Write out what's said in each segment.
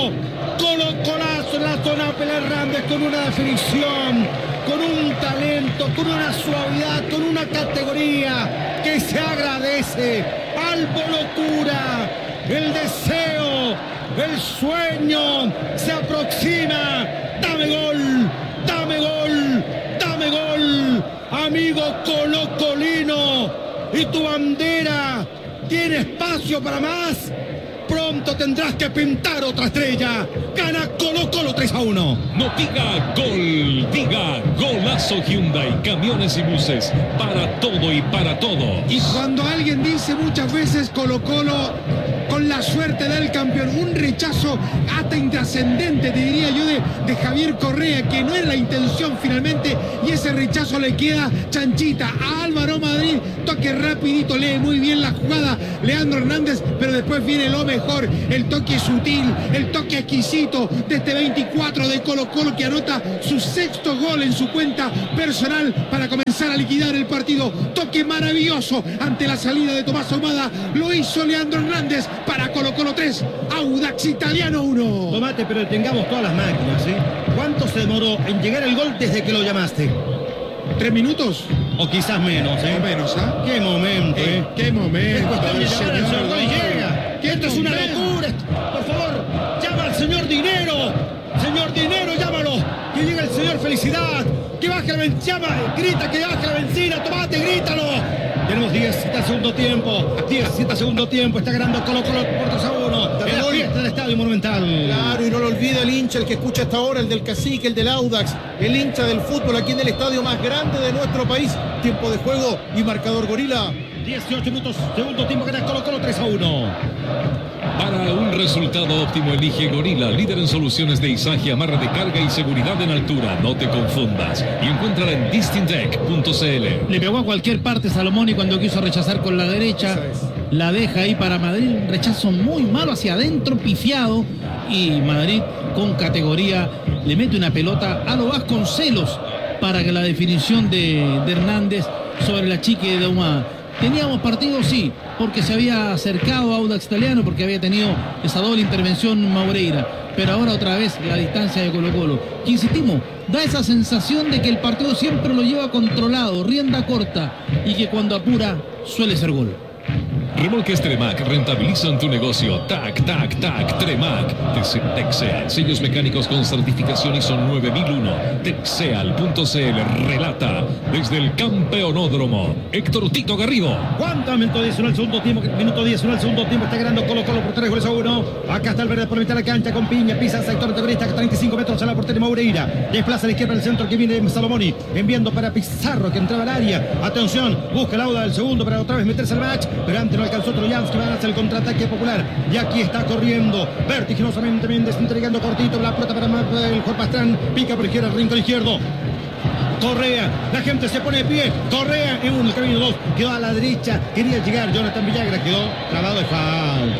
Colocolazo en la zona. Pelé Hernández con una definición, con un talento, con una suavidad, con una categoría que se agradece. Albo locura, el deseo, el sueño se aproxima. Dame gol, dame gol, dame gol, amigo colocolino. Y tu bandera tiene espacio para más. Pronto tendrás que pintar otra estrella. Gana Colo-Colo 3-1. No diga gol, diga golazo. Hyundai, camiones y buses, para todo y para todos. Y cuando alguien dice muchas veces Colo-Colo con la suerte del campeón, un rechazo hasta intrascendente, te diría yo, de Javier Correa, que no era la intención finalmente, y ese rechazo le queda chanchita a Álvaro Madrid. Toque rapidito, lee muy bien la jugada Leandro Hernández, pero después viene lo mejor, el toque sutil, el toque exquisito de este 24 de Colo-Colo, que anota su sexto gol en su cuenta personal para comenzar a liquidar el partido. Toque maravilloso ante la salida de Tomás Ahumada, lo hizo Leandro Hernández para Colo-Colo 3, Audax Italiano 1. Tomate, pero tengamos todas las máquinas, ¿eh? ¿Cuánto se demoró en llegar el gol desde que lo llamaste? 3 minutos. O quizás menos, ¿eh? O menos, ¿ah? ¡Qué momento, eh! ¡Qué momento! Es cuestión de llamar al señor señor gol y gol. llega. ¡Qué Esto es una momento! locura. Por favor, llama al señor Dinero. Señor Dinero, llámalo. Que llegue el señor Felicidad. Que baje la benzina. Grita que baje la benzina. Tomate, grítalo. Tenemos 17 segundo tiempo. 17 segundo tiempo. Está ganando Colo-Colo por 3-1. En la fiesta del Estadio Monumental. Claro, y no lo olvide el hincha, el que escucha hasta ahora, el del Cacique, el del Audax, el hincha del fútbol aquí en el estadio más grande de nuestro país. Tiempo de juego y marcador Gorila. 18 minutos, segundo tiempo, gana Colo-Colo 3-1. Para un resultado óptimo elige Gorila, líder en soluciones de izaje, amarre de carga y seguridad en altura. No te confundas y encuéntrala en distintec.cl. Le pegó a cualquier parte Salomón, y cuando quiso rechazar con la derecha, la deja ahí para Madrid. Un rechazo muy malo hacia adentro, pifiado. Y Madrid con categoría le mete una pelota a lo Vasconcelos para que la definición de Hernández sobre la chique de Ahumada. Teníamos partido, sí, porque se había acercado a Audax Italiano, porque había tenido esa doble intervención Maureira, pero ahora otra vez la distancia de Colo-Colo, que insistimos, da esa sensación de que el partido siempre lo lleva controlado, rienda corta, y que cuando apura suele ser gol. Remolques Tremac rentabilizan tu negocio. Tac, tac, tac. Tremac. Texeal. Sellos mecánicos con certificación ISO 9001. Texeal.cl. Relata desde el campeonódromo Héctor Tito Garrido. ¿Cuánto? Minuto 10 al segundo tiempo. Minuto 10 al segundo tiempo. Está ganando Colo-Colo por 3-1. Acá está el verde por mitad de la cancha con Piña. Pisa el sector antagonista a 35 metros a la portería Maureira. Desplaza a la izquierda el centro que viene Salomoni. Enviando para Pizarro que entraba al área. Atención. Busca el Auda del segundo para otra vez meterse al match. Pero antes no alcanzó Troyans, que van a hacer el contraataque popular. Y aquí está corriendo vertiginosamente Méndez, entregando cortito la pelota para el Juan Pastrán. Pica por izquierda, rincón izquierdo. Correa, la gente se pone de pie. Correa en el camino 2, quedó a la derecha. Quería llegar Jonathan Villagra, quedó trabado de falta.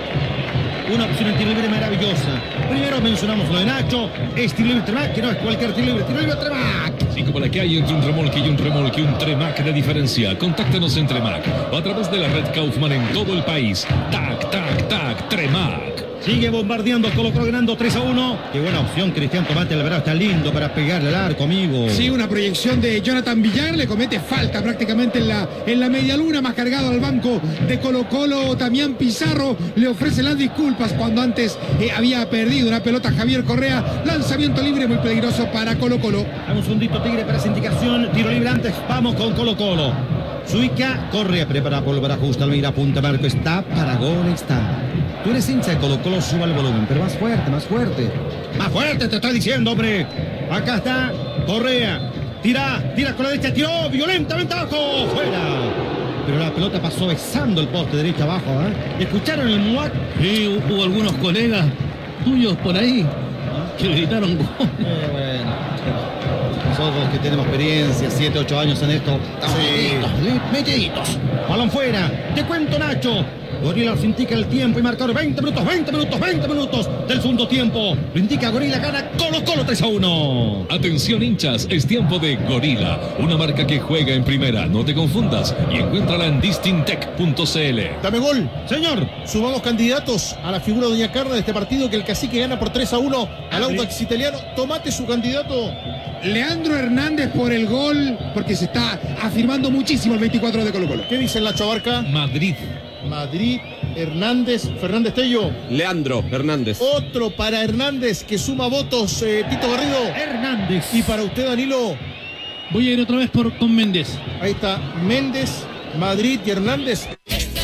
Una opción en tiro libre maravillosa. Primero mencionamos lo de Nacho, es tiro libre Tremac, que no es cualquier tiro libre Tremac. Sí, como la que hay entre un remolque y un remolque, un Tremac de diferencia. Contáctanos en Tremac o a través de la red Kaufman en todo el país. Tac, tac, tac, Tremac. Sigue bombardeando, Colo-Colo ganando 3-1. Qué buena opción, Cristian Tomate, el verano está lindo para pegarle al arco, amigo. Sí, una proyección de Jonathan Villar, le comete falta prácticamente en la media luna, más cargado al banco de Colo-Colo. Damián Pizarro le ofrece las disculpas cuando antes había perdido una pelota Javier Correa. Lanzamiento libre muy peligroso para Colo-Colo. Dame un segundito, Tigre, para esa indicación. Tiro libre antes, vamos con Colo-Colo. Suica, Correa, prepara pólvora, ajusta, mira, punta, marco, está para gol, está. Tú eres hincha de Colo-Colo, suba el volumen, pero más fuerte, más fuerte. Más fuerte te estoy diciendo, hombre. Acá está Correa. Tira con la derecha, tiró violentamente abajo, fuera. Pero la pelota pasó besando el poste derecho abajo, ¿eh? ¿Escucharon el muac? Sí, hubo algunos colegas tuyos por ahí que gritaron gol. Bueno. Nosotros que tenemos experiencia, 7, 8 años en esto, metiditos. Balón fuera, te cuento Nacho. Gorila nos indica el tiempo y marcador 20 minutos del segundo tiempo. Lo indica Gorila, gana Colo-Colo 3-1. Atención hinchas, es tiempo de Gorila, una marca que juega en primera. No te confundas y encuéntrala en distintec.cl. Dame gol. Señor. Sumamos candidatos a la figura de Doña Carla de este partido, que el Cacique gana por 3-1 al Audax italiano. Tomate su candidato. Leandro Hernández por el gol, porque se está afirmando muchísimo el 24 de Colo-Colo. ¿Qué dice el Nacho Abarca? Madrid, Hernández, Fernández Tello. Leandro Hernández. Otro para Hernández que suma votos, Tito Garrido. Hernández. Y para usted, Danilo. Voy a ir otra vez con Méndez. Ahí está Méndez, Madrid y Hernández.